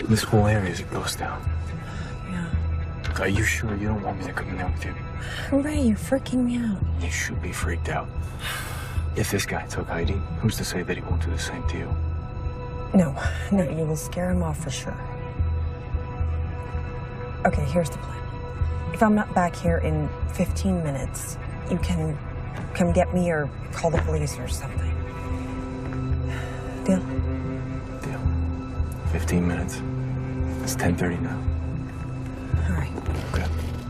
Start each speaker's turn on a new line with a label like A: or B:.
A: This whole area is a ghost town.
B: Yeah.
A: Are you sure you don't want me to come in there with you?
B: Ray, you're freaking me out.
A: You should be freaked out. If this guy took Heidi, who's to say that he won't do the same to you?
B: No, you will scare him off for sure. Okay, here's the plan. If I'm not back here in 15 minutes, you can come get me or call the police or something. Deal?
A: Deal. 15 minutes. It's 10:30 now.
B: All right.
A: Okay.